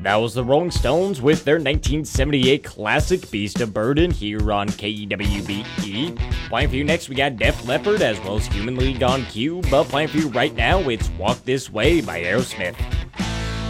That was the Rolling Stones with their 1978 classic Beast of Burden here on KWBE. Playing for you next, we got Def Leppard as well as Human League on cue, but playing for you right now, it's Walk This Way by Aerosmith.